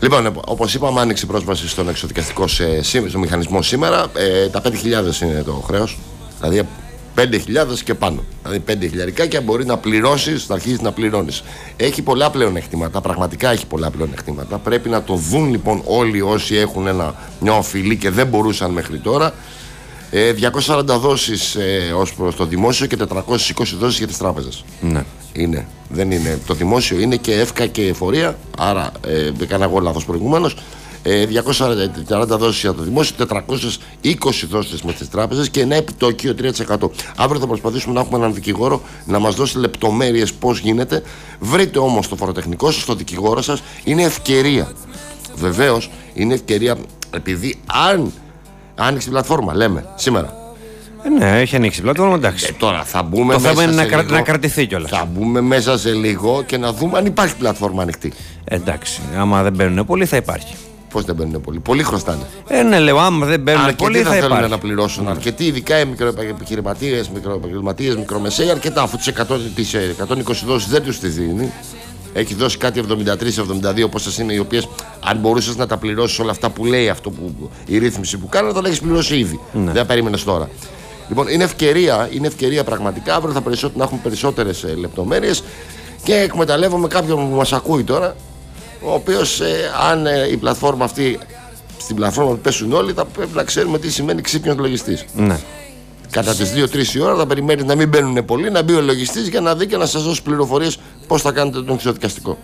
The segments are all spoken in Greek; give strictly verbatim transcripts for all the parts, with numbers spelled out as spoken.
Λοιπόν, όπως είπαμε, άνοιξε πρόσβαση στον εξωδικαστικό σε, στο μηχανισμό σήμερα. Ε, τα πέντε χιλιάδες είναι το χρέος. Δηλαδή πέντε χιλιάδες και πάνω. Δηλαδή πέντε χιλιάρικα και μπορεί να πληρώσεις, να αρχίσεις να πληρώνεις. Έχει πολλά πλεονεκτήματα, πραγματικά έχει πολλά πλεονεκτήματα. Πρέπει να το δουν λοιπόν όλοι όσοι έχουν ένα, μια οφειλή και δεν μπορούσαν μέχρι τώρα. Ε, διακόσιες σαράντα δόσεις ε, ως προς το δημόσιο και τετρακόσιες είκοσι δόσεις για τις τράπεζες. Ναι. Είναι. Δεν είναι. Το δημόσιο είναι και ΕΦΚΑ και εφορία. Άρα ε, δεν έκανα εγώ λάθος προηγουμένως. Ε, διακόσιες σαράντα δόσεις για το δημόσιο, τετρακόσιες είκοσι δόσεις με τις τράπεζες και ένα επιτόκιο τρία τοις εκατό. Αύριο θα προσπαθήσουμε να έχουμε έναν δικηγόρο να μας δώσει λεπτομέρειες πώς γίνεται. Βρείτε όμως το φοροτεχνικό σας, το δικηγόρο σας. Είναι ευκαιρία. Βεβαίως είναι ευκαιρία επειδή αν άνοιξε η πλατφόρμα, λέμε σήμερα. Ε, ναι, έχει ανοίξει η πλατφόρμα, εντάξει. Ε, τώρα θα μπούμε το μέσα. Το θέμα είναι να, κρα... λίγο, να κρατηθεί κιόλας. Θα μπούμε μέσα σε λίγο και να δούμε αν υπάρχει πλατφόρμα ανοιχτή. Ε, εντάξει, άμα δεν μπαίνουν πολλοί θα υπάρχει. Πώς δεν μπαίνουν πολλοί, πολλοί χρωστάνε. Ε, ναι, λέω, άμα δεν μπαίνουν αρκετοί πολλοί θα, θα θέλουν υπάρχει. να πληρώσουν. Mm. Αρκετοί, ειδικά οι μικροεπιχειρηματίες, μικροεπαγγελματίες, μικρομεσαίοι, αρκετά αφού τις εκατόν είκοσι δόσεις δεν τους τις δίνει. Έχει δώσει κάτι εβδομήντα τρία εβδομήντα δύο πόσες είναι, οι οποίες αν μπορούσες να τα πληρώσεις όλα αυτά που λέει αυτό που, η ρύθμιση που κάνει, θα τα έχεις πληρώσει ήδη. Ναι. Δεν περίμενες τώρα. Λοιπόν, είναι ευκαιρία, είναι ευκαιρία πραγματικά. Αύριο θα περισσότερο, να έχουμε περισσότερες ε, λεπτομέρειες και εκμεταλλεύομαι κάποιον που μας ακούει τώρα, ο οποίος ε, αν ε, η πλατφόρμα αυτή, στην πλατφόρμα που πέσουν όλοι, θα πρέπει να ξέρουμε τι σημαίνει ξύπνιος λογιστής. Ναι. Κατά τις δύο τρεις η ώρα θα περιμένεις να μην μπαίνουν πολλοί, να μπει ο λογιστής για να δει και να σας δώσει πληροφορίες πώς θα κάνετε τον εξωδικαστικό.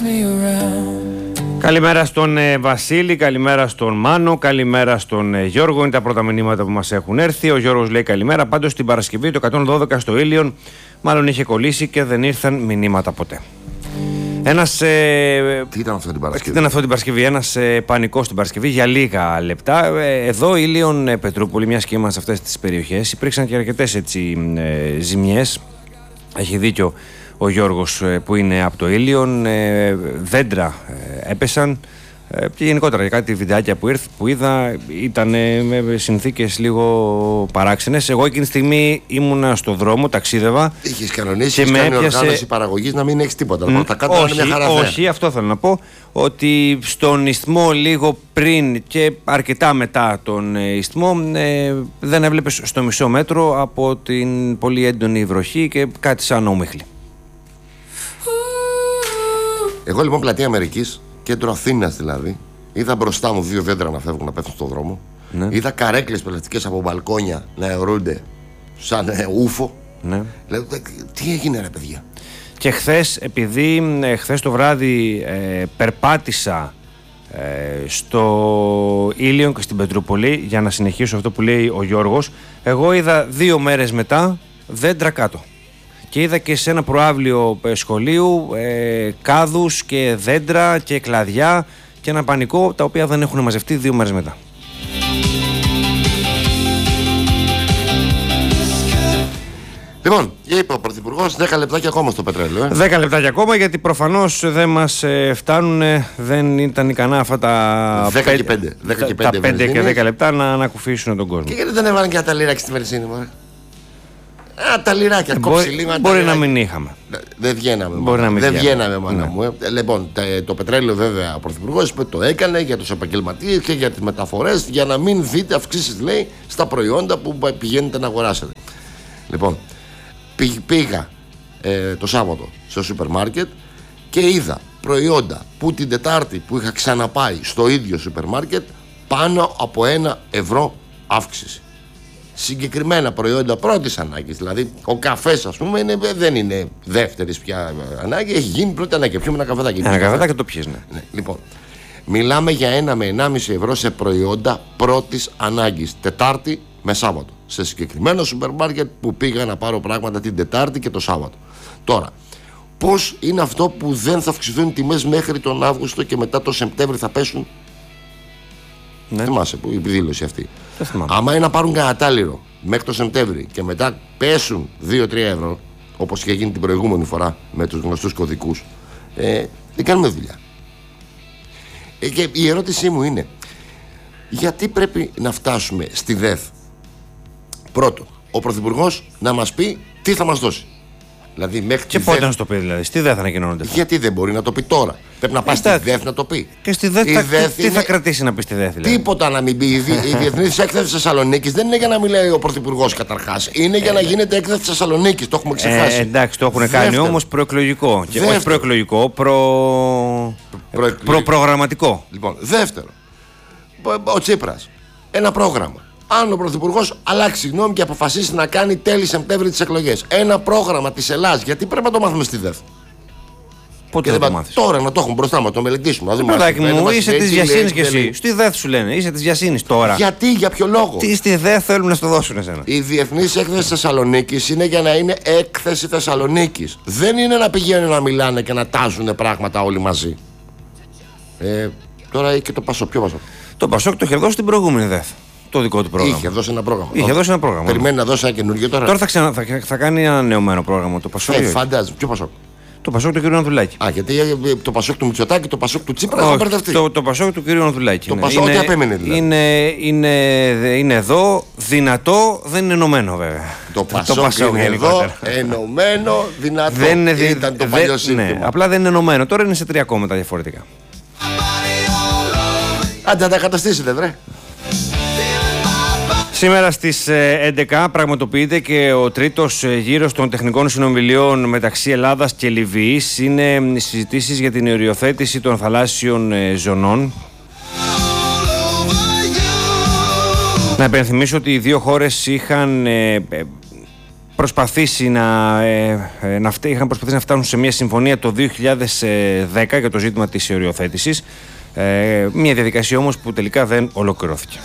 Καλημέρα στον ε, Βασίλη, καλημέρα στον Μάνο, καλημέρα στον ε, Γιώργο. Είναι τα πρώτα μηνύματα που μας έχουν έρθει. Ο Γιώργος λέει καλημέρα. Πάντως την Παρασκευή το εκατόν δώδεκα στο Ήλιον μάλλον είχε κολλήσει και δεν ήρθαν μηνύματα ποτέ. Ένας, ε, Τι ήταν αυτό την Παρασκευή? Τι ήταν αυτό την Παρασκευή, ένας ε, πανικός την Παρασκευή για λίγα λεπτά. Ε, εδώ Ήλιον, ε, Πετρούπολη, μιας και είμαστε σε αυτές τις περιοχές, υπήρξαν και αρκετές έτσι, ε, ζημιές. Έχει δίκιο ο Γιώργος ε, που είναι από το Ήλιον. Ε, δέντρα ε, έπεσαν. Και γενικότερα για κάτι βιντεάκια που, ήρθ, που είδα ήταν με συνθήκες λίγο παράξενες. Εγώ εκείνη τη στιγμή ήμουνα στο δρόμο, ταξίδευα. Είχες κανονίσει, είχες κάνει έπιασε... οργάνωση παραγωγής να μην έχεις τίποτα. Mm, τα κάτω όχι, μια χαρά όχι, αυτό θέλω να πω. Ότι στον Ισθμό λίγο πριν και αρκετά μετά τον Ισθμό ε, δεν έβλεπες στο μισό μέτρο από την πολύ έντονη βροχή και κάτι σαν όμιχλη. Εγώ λοιπόν πλατεία Αμερικής, κέντρο Αθήνας δηλαδή, είδα μπροστά μου δύο δέντρα να φεύγουν να πέφτουν στον δρόμο. Ναι. Είδα καρέκλες πλαστικές από μπαλκόνια να αιωρούνται σαν ε, ούφο. Ναι. Λέω, τι έγινε ρε παιδιά? Και χθες, επειδή ε, χθες το βράδυ ε, περπάτησα ε, στο Ήλιον και στην Πετρούπολη, για να συνεχίσω αυτό που λέει ο Γιώργος, εγώ είδα δύο μέρες μετά δέντρα κάτω. Και είδα και σε ένα προαύλιο σχολείου ε, κάδους και δέντρα και κλαδιά και ένα πανικό, τα οποία δεν έχουν μαζευτεί δύο μέρες μετά. Λοιπόν, είπε ο Πρωθυπουργός δέκα λεπτάκια ακόμα στο πετρέλαιο. Ε. δέκα λεπτάκια ακόμα, γιατί προφανώς δεν μας ε, φτάνουν, ε, δεν ήταν ικανά αυτά τα δέκα και πέντε, δέκα και πέντε, τα πέντε και δέκα λεπτά να ανακουφίσουν τον κόσμο. Και γιατί δεν έβαλαν και τα λιράκι στη Μερσίνη, μωρέ? Α, τα λιράκια, κόψει λίγο. Μπορεί να μην είχαμε. Δεν βγαίναμε. Μπορεί να μην δεν βγαίναμε. βγαίναμε, μάνα μου. Ε. Λοιπόν, το πετρέλαιο βέβαια ο Πρωθυπουργός είπε το έκανε για τους επαγγελματίες και για τις μεταφορές, για να μην δείτε αυξήσεις, λέει, στα προϊόντα που πηγαίνετε να αγοράσετε. Λοιπόν, πήγα ε, το Σάββατο στο σούπερ μάρκετ και είδα προϊόντα που την Τετάρτη που είχα ξαναπάει στο ίδιο σούπερ μάρκετ πάνω από ένα ευρώ αύξηση. Συγκεκριμένα προϊόντα πρώτης ανάγκης. Δηλαδή, ο καφές, ας πούμε, είναι, δεν είναι δεύτερης πια ανάγκη, έχει γίνει πρώτη ανάγκη. Πιούμε ένα καφεδάκι. Ένα καφεδάκι το πιες, ναι. ναι. Λοιπόν, μιλάμε για ένα με ενάμιση ευρώ σε προϊόντα πρώτης ανάγκης. Τετάρτη με Σάββατο. Σε συγκεκριμένο σούπερ μάρκετ που πήγα να πάρω πράγματα την Τετάρτη και το Σάββατο. Τώρα, πώς είναι αυτό που δεν θα αυξηθούν οι τιμές μέχρι τον Αύγουστο και μετά τον Σεπτέμβρη θα πέσουν? Ναι. Θυμάσαι που η δήλωση αυτή. Άμα είναι να πάρουν κανένα τάλιρο μέχρι το Σεπτέμβρη και μετά πέσουν δύο τρία ευρώ, όπως είχε γίνει την προηγούμενη φορά με τους γνωστούς κωδικούς, ε, δεν κάνουμε δουλειά. Ε, και η ερώτησή μου είναι, γιατί πρέπει να φτάσουμε στη ΔΕΘ? Πρώτον, ο Πρωθυπουργός να μας πει τι θα μας δώσει. Δηλαδή, μέχρι και πότε να σου το πει, δηλαδή, στη ΔΕΘ ανακοινώνονται. Γιατί δεν μπορεί να το πει τώρα. Πρέπει να πάει στη ΔΕΘ να το πει. Και στη ΔΕΘ, θα, ΔΕΘ τι είναι... θα κρατήσει να πει στη ΔΕΘ, δηλαδή. Τίποτα να μην πει. Η Διεθνής Έκθεση Θεσσαλονίκης δεν είναι για να μιλάει ο Πρωθυπουργός καταρχάς. Είναι για να γίνεται έκθεση Θεσσαλονίκης. Το έχουμε ξεχάσει. Ε, εντάξει, το έχουν κάνει όμως προεκλογικό. Και όχι προεκλογικό, προ... προ... προγραμματικό. Λοιπόν, δεύτερο. Ο Τσίπρας. Ένα πρόγραμμα. Αν ο Πρωθυπουργός αλλάξει γνώμη και αποφασίσει να κάνει τέλη Σεπτέμβρη τις εκλογές, ένα πρόγραμμα της Ελλάδας, γιατί πρέπει να το μάθουμε στη ΔΕΘ. Πότε θα το μάθεις? Τώρα να το έχουμε μπροστά μας, να το μελετήσουμε. Παιδάκι μου, είσαι της Βιασύνης κι εσύ. Στη ΔΕΘ σου λένε, είσαι της Βιασύνης τώρα. Γιατί, για ποιο λόγο? Τι στη ΔΕΘ θέλουν να στο δώσουν εσένα? Η Διεθνής Έκθεση Θεσσαλονίκης είναι για να είναι έκθεση Θεσσαλονίκης. Δεν είναι να πηγαίνουν να μιλάνε και να τάζουν πράγματα όλοι μαζί. Ε, τώρα έχει και το Πασόκ. Ποιο Πασόκ? Το Πασόκ το είχε δώσει την προηγούμενη ΔΕΘ. Το δικό του πρόγραμμα. Είχε δώσει ένα πρόγραμμα. Είχε δώσει ένα πρόγραμμα. Περιμένει να δώσει ένα καινούργιο τώρα. Τώρα θα, ξανα, θα, θα κάνει ένα νεωμένο πρόγραμμα. Το Πασόκ. Ε, φαντάζομαι. Ποιο Πασόκ? Το Πασόκ του κ. Ανδρουλάκη. Α, γιατί το Πασόκ του Μητσοτάκη και το Πασόκ του Τσίπρα θα μπερδευτεί. Το, το Πασόκ του κ. Ανδρουλάκη. Το Πασόκ τι απέμενε δηλαδή. Είναι, είναι, είναι εδώ, δυνατό, δεν είναι ενωμένο βέβαια. Το Πασόκ, το Πασόκ είναι εδώ, ενωμένο, δυνατό. Δεν είναι, ήταν το παλιό σύνθημα. Ναι, απλά δεν είναι ενωμένο. Τώρα είναι σε τρία κόμματα διαφορετικά. Άντε να τα καταστήσετε, βρε. Σήμερα στις έντεκα πραγματοποιείται και ο τρίτος γύρος των τεχνικών συνομιλιών μεταξύ Ελλάδας και Λιβύης. Είναι συζητήσεις για την οριοθέτηση των θαλάσσιων ζωνών. Να υπενθυμίσω ότι οι δύο χώρες είχαν προσπαθήσει να, να, είχαν προσπαθήσει να φτάσουν σε μια συμφωνία το δύο χιλιάδες δέκα για το ζήτημα της οριοθέτησης. Μια διαδικασία όμως που τελικά δεν ολοκληρώθηκε.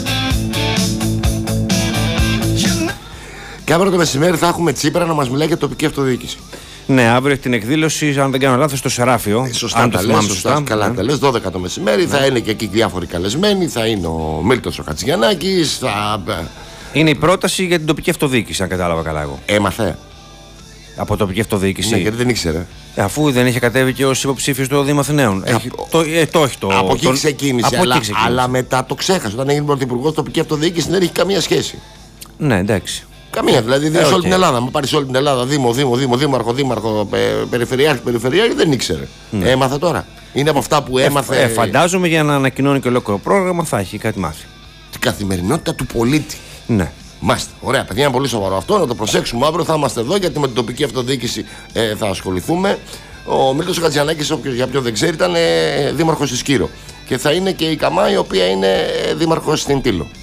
Και αύριο το μεσημέρι θα έχουμε Τσίπρα να μας μιλάει για τοπική αυτοδιοίκηση. Ναι, αύριο την εκδήλωση, αν δεν κάνω λάθος, στο Σεράφιο. Σωστά, αν το θυμάμαι σωστά. σωστά. Καλά, ναι. Τα λες, δώδεκα το μεσημέρι. Ναι. Θα είναι και εκεί διάφοροι καλεσμένοι. Θα είναι ο Μίλτος ο Χατζηγιαννάκης. Θα... Είναι η πρόταση για την τοπική αυτοδιοίκηση, αν κατάλαβα καλά εγώ. Έμαθε. Από τοπική αυτοδιοίκηση. Ναι, γιατί δεν ήξερε. Αφού δεν είχε κατέβει και ως υποψήφιος στο Δήμο Αθηναίων. Ε, έχει, το, ε, το έχει το. Από εκεί τον... ξεκίνησε. Από αλλά, εκεί ξεκίνησε. Αλλά μετά το ξέχασε. Όταν έγινε πρωθυπουργός, τοπική αυτοδιοίκηση δεν έχει καμία σχέση. Ναι, εντάξει. Καμία, δηλαδή δεν ε, σε όλη okay. την Ελλάδα. Μα πάρει όλη την Ελλάδα, Δήμο, Δήμο, Δήμο, Δήμαρχο, Δήμαρχο, πε, Περιφερειάρχη, Περιφερειάρχη, δεν ήξερε. Ναι. Έμαθε τώρα. Είναι από αυτά που έμαθε. Ε, ε, φαντάζομαι για να ανακοινώνει και ολόκληρο πρόγραμμα θα έχει κάτι μάθει. Την καθημερινότητα του πολίτη. Ναι. Μάστε. Ωραία, παιδιά, είναι πολύ σοβαρό αυτό. Να το προσέξουμε αύριο. Θα είμαστε εδώ γιατί με την τοπική αυτοδιοίκηση ε, θα ασχοληθούμε. Ο Μίλτος Χατζηγιαννάκης, όποιος για ποιον δεν ξέρει, ήταν ε, δήμαρχος της Σκύρο. Και θα είναι και η Καμά, η οποία είναι δήμαρχος στην Τήλο.